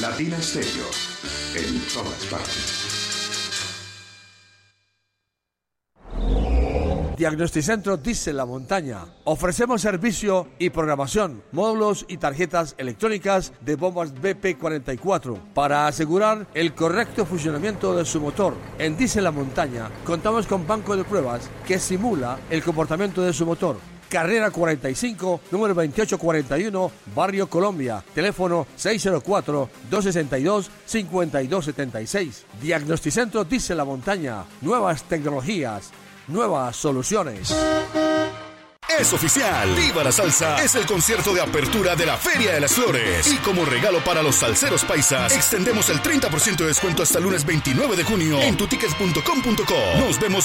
Latina Stereo, en todas partes. Diagnosticentro Diesel La Montaña. Ofrecemos servicio y programación, módulos y tarjetas electrónicas de bombas BP44 para asegurar el correcto funcionamiento de su motor. En Diesel La Montaña contamos con banco de pruebas que simula el comportamiento de su motor. Carrera 45, número 2841, Barrio Colombia. Teléfono 604-262-5276. Diagnosticentro Diesel La Montaña. Nuevas tecnologías, nuevas soluciones. Es oficial, Viva la Salsa es el concierto de apertura de la Feria de las Flores. Y como regalo para los salseros paisas, extendemos el 30% de descuento hasta el lunes 29 de junio en tutickets.com.co. Nos vemos